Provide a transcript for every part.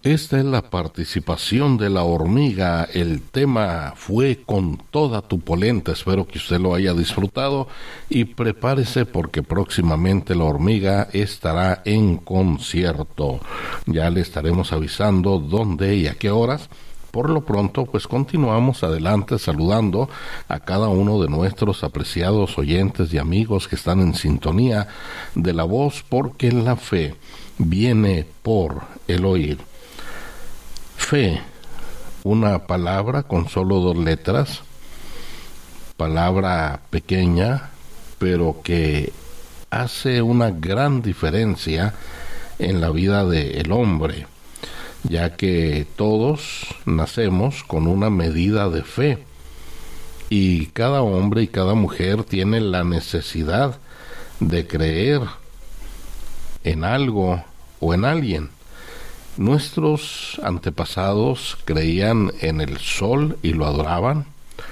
Esta es la participación de la hormiga. El tema fue Con toda tu polenta. Espero que usted lo haya disfrutado y prepárese porque próximamente la hormiga estará en concierto. Ya le estaremos avisando dónde y a qué horas. Por lo pronto, pues continuamos adelante saludando a cada uno de nuestros apreciados oyentes y amigos que están en sintonía de la voz, porque la fe viene por el oír. Fe, una palabra con solo 2 letras, palabra pequeña, pero que hace una gran diferencia en la vida del hombre, ya que todos nacemos con una medida de fe y cada hombre y cada mujer tiene la necesidad de creer en algo o en alguien. Nuestros antepasados creían en el sol y lo adoraban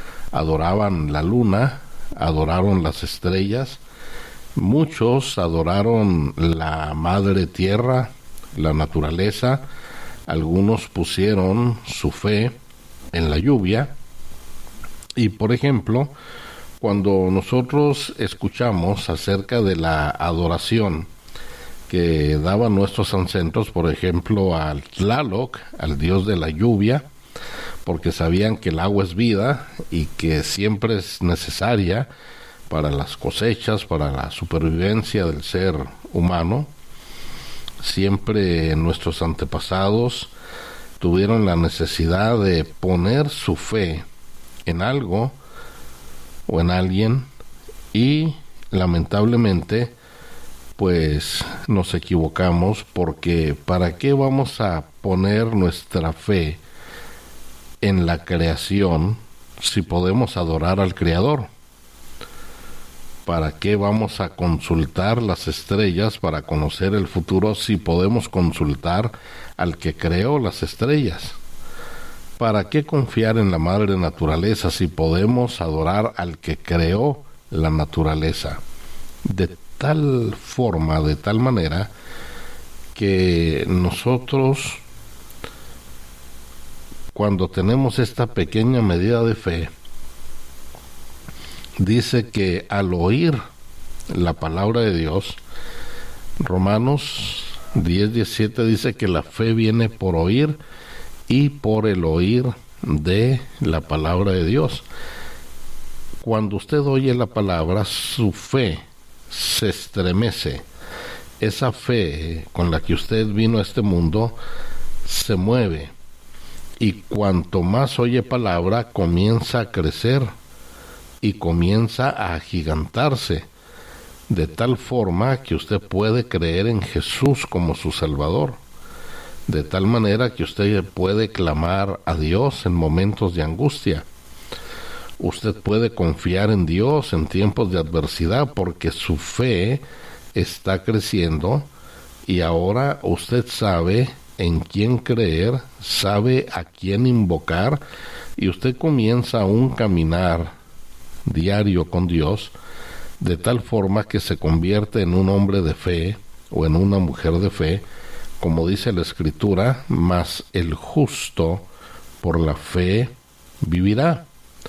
la luna, adoraron las estrellas, muchos adoraron la madre tierra, la naturaleza, algunos pusieron su fe en la lluvia. Y por ejemplo, cuando nosotros escuchamos acerca de la adoración que daban nuestros ancestros, por ejemplo, al Tlaloc, al dios de la lluvia, porque sabían que el agua es vida y que siempre es necesaria para las cosechas, para la supervivencia del ser humano. Siempre nuestros antepasados tuvieron la necesidad de poner su fe en algo o en alguien y lamentablemente pues nos equivocamos, porque ¿para qué vamos a poner nuestra fe en la creación si podemos adorar al Creador? ¿Para qué vamos a consultar las estrellas para conocer el futuro si podemos consultar al que creó las estrellas? ¿Para qué confiar en la madre naturaleza si podemos adorar al que creó la naturaleza? De tal forma, de tal manera, que nosotros, cuando tenemos esta pequeña medida de fe, dice que al oír la palabra de Dios, Romanos 10:17 dice que la fe viene por oír y por el oír de la palabra de Dios. Cuando usted oye la palabra, su fe se estremece. Esa fe con la que usted vino a este mundo se mueve, y cuanto más oye palabra, comienza a crecer y comienza a agigantarse, de tal forma que usted puede creer en Jesús como su Salvador, de tal manera que usted puede clamar a Dios en momentos de angustia. Usted puede confiar en Dios en tiempos de adversidad porque su fe está creciendo y ahora usted sabe en quién creer, sabe a quién invocar, y usted comienza un caminar diario con Dios de tal forma que se convierte en un hombre de fe o en una mujer de fe, como dice la Escritura, mas el justo por la fe vivirá.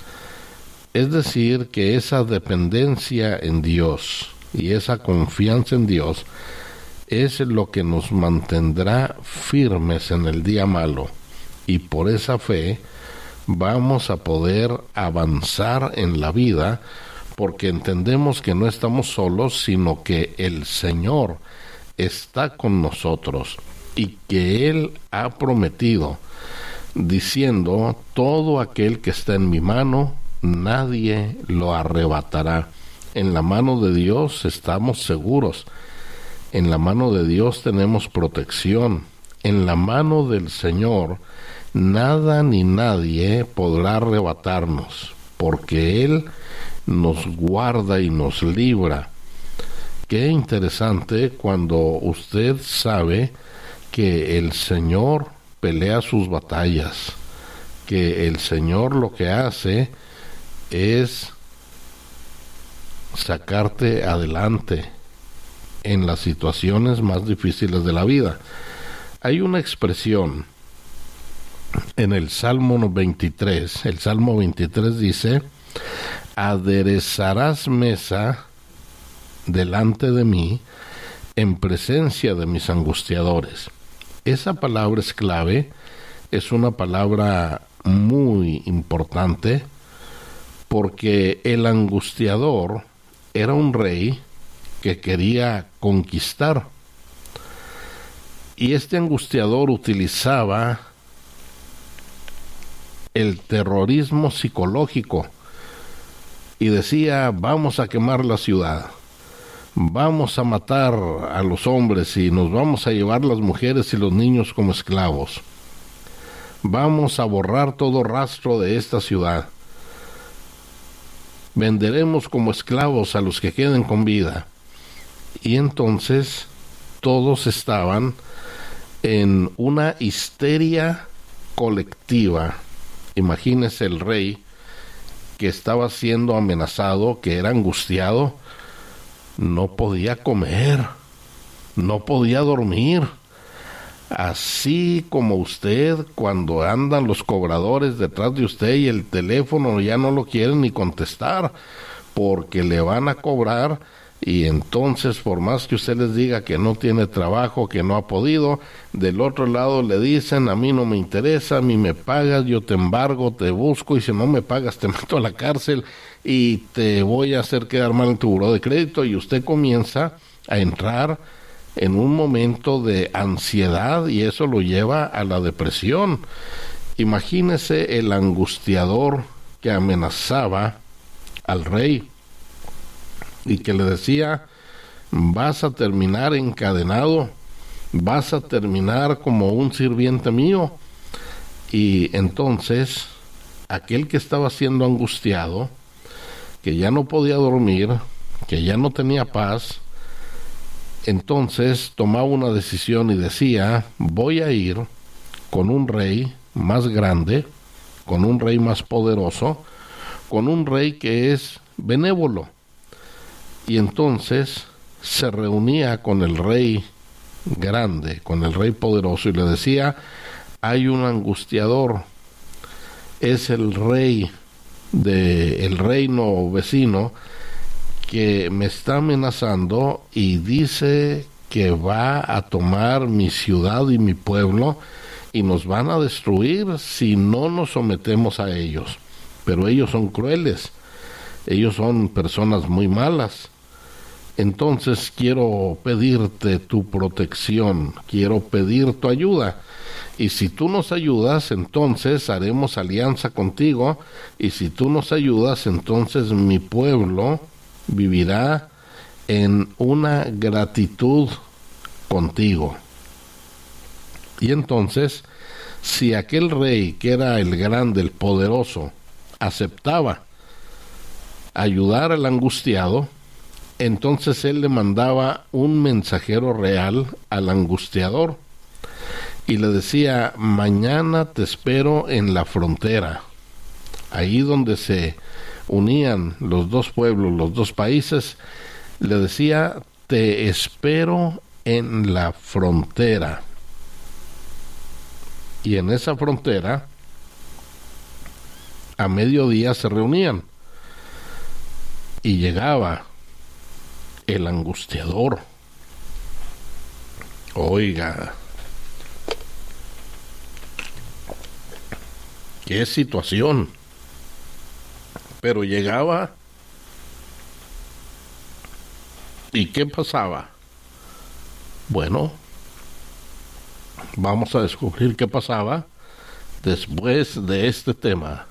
Es decir, que esa dependencia en Dios y esa confianza en Dios es lo que nos mantendrá firmes en el día malo, y por esa fe vamos a poder avanzar en la vida, porque entendemos que no estamos solos, sino que el Señor está con nosotros y que Él ha prometido, diciendo: todo aquel que está en mi mano, nadie lo arrebatará. En la mano de Dios estamos seguros, en la mano de Dios tenemos protección, en la mano del Señor nada ni nadie podrá arrebatarnos, porque Él nos guarda y nos libra. Qué interesante cuando usted sabe que el Señor pelea sus batallas, que el Señor lo que hace es sacarte adelante en las situaciones más difíciles de la vida. Hay una expresión en el Salmo 23. El Salmo 23 dice: aderezarás mesa delante de mí en presencia de mis angustiadores. Esa palabra es clave, es una palabra muy importante, porque el angustiador era un rey que quería conquistar. Y este angustiador utilizaba el terrorismo psicológico y decía: vamos a quemar la ciudad, vamos a matar a los hombres y nos vamos a llevar las mujeres y los niños como esclavos, vamos a borrar todo rastro de esta ciudad, venderemos como esclavos a los que queden con vida. Y entonces todos estaban en una histeria colectiva. Imagínese el rey que estaba siendo amenazado, que era angustiado, no podía comer, no podía dormir. Así como usted, cuando andan los cobradores detrás de usted y el teléfono ya no lo quieren ni contestar porque le van a cobrar, y entonces por más que usted les diga que no tiene trabajo, que no ha podido, del otro lado le dicen: a mí no me interesa, a mí me pagas, yo te embargo, te busco, y si no me pagas te meto a la cárcel y te voy a hacer quedar mal en tu buró de crédito. Y usted comienza a entrar en un momento de ansiedad y eso lo lleva a la depresión. Imagínese el angustiador que amenazaba al rey y que le decía: vas a terminar encadenado, vas a terminar como un sirviente mío. Y entonces aquel que estaba siendo angustiado, que ya no podía dormir, que ya no tenía paz, entonces tomaba una decisión y decía: voy a ir con un rey más grande, con un rey más poderoso, con un rey que es benévolo. Y entonces se reunía con el rey grande, con el rey poderoso, y le decía: hay un angustiador, es el rey del reino vecino que me está amenazando y dice que va a tomar mi ciudad y mi pueblo y nos van a destruir si no nos sometemos a ellos. Pero ellos son crueles, ellos son personas muy malas. Entonces quiero pedirte tu protección, quiero pedir tu ayuda. Y si tú nos ayudas, entonces haremos alianza contigo. Y si tú nos ayudas, entonces mi pueblo vivirá en una gratitud contigo. Y entonces, si aquel rey que era el grande, el poderoso, aceptaba ayudar al angustiado, entonces él le mandaba un mensajero real al angustiador y le decía: mañana te espero en la frontera, ahí donde se unían los dos pueblos, los dos países. Le decía: te espero en la frontera. Y en esa frontera a mediodía se reunían y llegaba el angustiador. Oiga, qué situación. Pero llegaba, ¿y qué pasaba? Bueno, vamos a descubrir qué pasaba después de este tema.